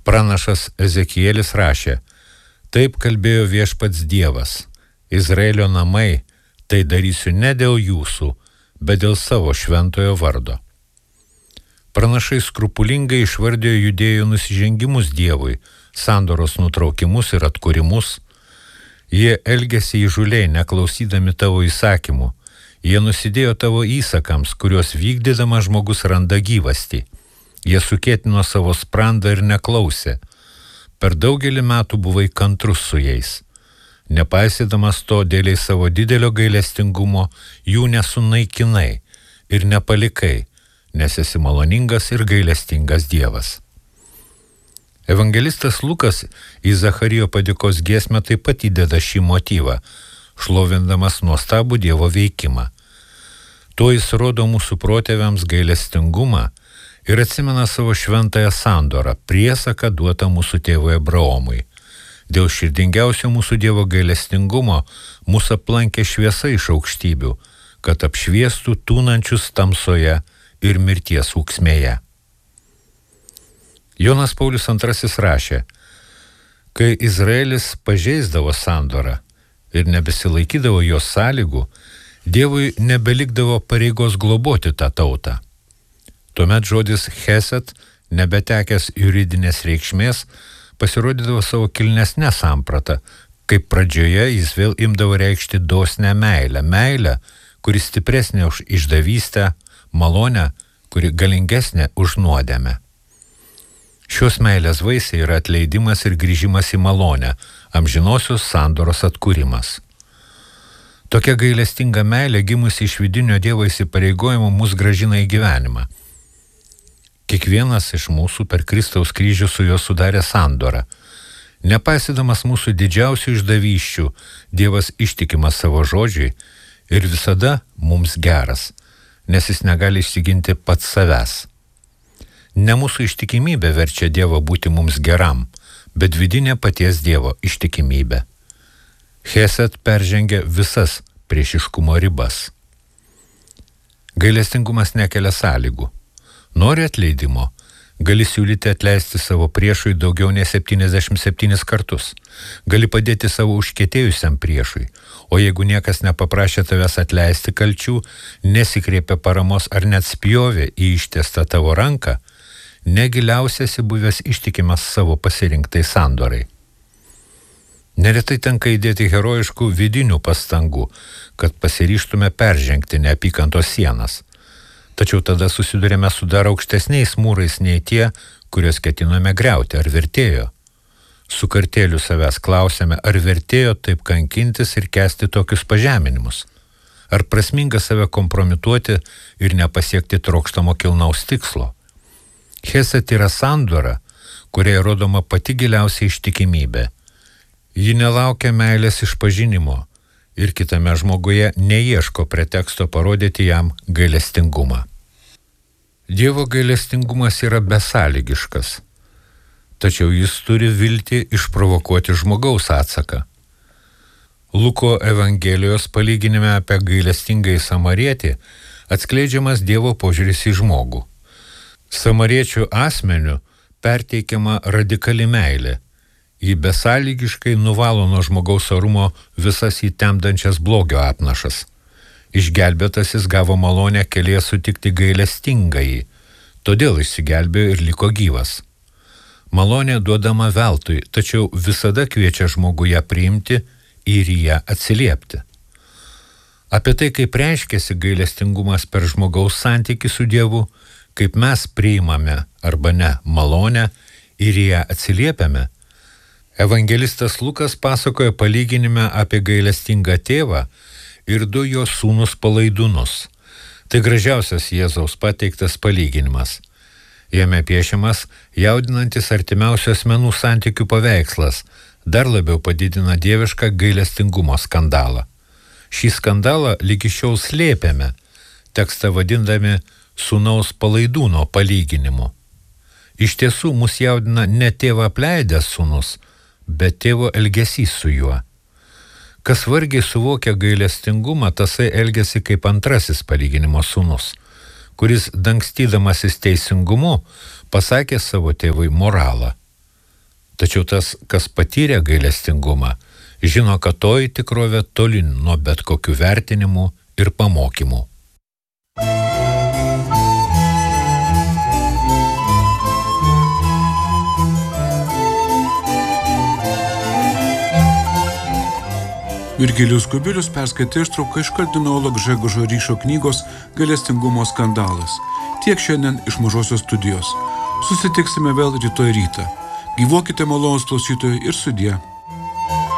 Pranašas Ezekielis rašė: taip kalbėjo viešpats Dievas, Izraelio namai, tai darysiu ne dėl jūsų, bet dėl savo šventojo vardo. Pranašai skrupulingai išvardėjo judėjų nusižengimus Dievui, sandoros nutraukimus ir atkūrimus. Jie elgėsi įžūliai, neklausydami tavo įsakymų. Jie nusidėjo tavo įsakams, kuriuos vykdydama žmogus randa gyvastį. Jie sukėtino savo sprandą ir neklausė. Per daugelį metų buvai kantrus su jais. Nepaisydamas to dėliai savo didelio gailestingumo, jų nesunaikinai ir nepalikai, nes esi maloningas ir gailestingas Dievas. Evangelistas Lukas į Zacharijo padėkos giesmę taip pat įdeda šį motyvą, šlovindamas nuostabų Dievo veikimą. Tuo jis rodo mūsų protėviams gailestingumą ir atsimena savo šventąją sandorą, priesaką duotą mūsų tėvui Abraomui. Dėl širdingiausio mūsų Dievo gailestingumo mūsų aplankė šviesa iš aukštybių, kad apšviestų tūnančius tamsoje ir mirties ūksmėje. Jonas Paulius II rašė: kai Izraelis pažeisdavo sandorą ir nebesilaikydavo jos sąlygų, Dievui nebelikdavo pareigos globoti tą tautą. Tuomet žodis chesed, nebetekęs juridinės reikšmės, pasirodydavo savo kilnesnę sampratą, kaip pradžioje jis vėl imdavo reikšti dosnę meilę, kuri stipresnė už išdavystę, malonę, kuri galingesnė už nuodėmę. Šios meilės vaisiai yra atleidimas ir grįžimas į malonę, amžinosios sandoros atkūrimas. Tokia gailestinga meilė gimusi iš vidinio Dievo įsipareigojimo mus grąžina į gyvenimą. Kiekvienas iš mūsų per Kristaus kryžių su juo sudarė sandorą. Nepaisydamas mūsų didžiausių išdavysčių, Dievas ištikimas savo žodžiui ir visada mums geras, nes jis negali išsiginti pats savęs. Ne mūsų ištikimybė verčia Dievą būti mums geram, bet vidinė paties Dievo ištikimybė. Chesed peržengia visas priešiškumo ribas. Gailestingumas nekelia sąlygų. Nori atleidimo, gali siūlyti atleisti savo priešui daugiau nei 77 kartus. Gali padėti savo užkietėjusiam priešui, o jeigu niekas nepaprašė tavęs atleisti kalčių, nesikreipė paramos ar net spjovė į ištiestą tavo ranką, negiliausiasi buvęs ištikimas savo pasirinktai sandorai. Neretai tenka įdėti herojiškų vidinių pastangų, kad pasiryžtume peržengti neapykantos sienas. Tačiau tada susidurėme su dar aukštesniais mūrais nei tie, kuriuos ketinome griauti, ar vertėjo. Su kartėliu savęs klausėme, ar vertėjo taip kankintis ir kęsti tokius pažeminimus. Ar prasminga save kompromituoti ir nepasiekti trokštamo kilnaus tikslo. Chesed yra sandora, kuriai rodoma pati giliausia ištikimybė. Ji nelaukia meilės išpažinimo ir kitame žmoguje neieško preteksto parodyti jam gailestingumą. Dievo gailestingumas yra besąlygiškas, tačiau jis turi viltį išprovokuoti žmogaus atsaką. Luko Evangelijos palyginime apie gailestingąjį samarietį atskleidžiamas Dievo požiūris į žmogų. Samariečių asmeniu perteikiama radikali meilė. Ji besąlygiškai nuvalo nuo žmogaus orumo visas įtemdančias blogio apnašas. Išgelbėtasis gavo malonę kelyje sutikti gailestingąjį, todėl išsigelbėjo ir liko gyvas. Malonė duodama veltui, tačiau visada kviečia žmogų ją priimti ir į ją atsiliepti. Apie tai, kaip reiškiasi gailestingumas per žmogaus santykį su Dievu, kaip mes priimame arba ne malonę ir į ją atsiliepiame, evangelistas Lukas pasakoja palyginime apie gailestingą tėvą ir du jo sūnus palaidūnus. Tai gražiausias Jėzaus pateiktas palyginimas. Jame piešiamas jaudinantis artimiausių asmenų santykių paveikslas, dar labiau padidina dievišką gailestingumo skandalą. Šį skandalą lygi šiol slėpėme, tekstą vadindami sūnaus palaidūno palyginimu. Iš tiesų mus jaudina ne tėvą apleidęs sūnus, bet tėvo elgesys su juo. Kas vargiai suvokia gailestingumą, tasai elgesi kaip antrasis palyginimo sūnus, kuris dangstydamasis teisingumu pasakė savo tėvui moralą. Tačiau tas, kas patyrė gailestingumą, žino, kad toji tikrovė toli nuo bet kokių vertinimų ir pamokymų. Virgilijus Kubilius perskaitė ištrauką iš kardinolo Gžegožo Ryšo knygos Gailestingumo skandalas. Tiek šiandien iš Mažosios studijos. Susitiksime vėl rytoj rytą. Gyvuokite malonūs klausytojai ir sudie.